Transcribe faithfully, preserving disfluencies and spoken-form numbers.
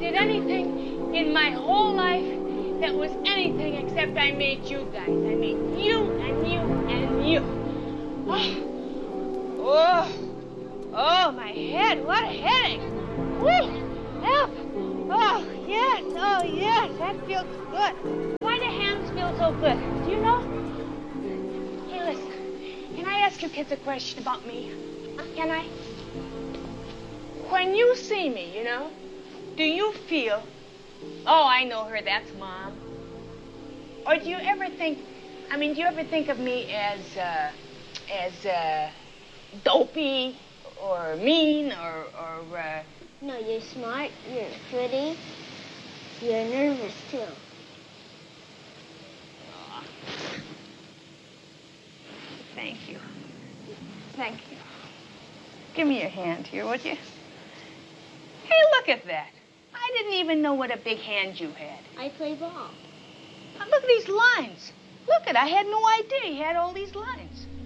did anything in my whole life that was anything except I made you guys. I made you and you and you. Oh, oh, oh my head, what a headache. Woo, help. Oh, yes, oh, yes, that feels good. Why do hands feel so good? Do you know? Hey, listen, can I ask you kids a question about me? Can I? When you see me, you know, do you feel, oh, I know her, that's Mom? Or do you ever think, I mean, do you ever think of me as, uh, as, uh, dopey or mean or, or, uh... No, you're smart, you're pretty, you're nervous, too. Oh. Thank you. Thank you. Give me your hand here, would you? Hey, look at that. I didn't even know what a big hand you had. I play ball. Now, look at these lines. Look at it. I had no idea he had all these lines.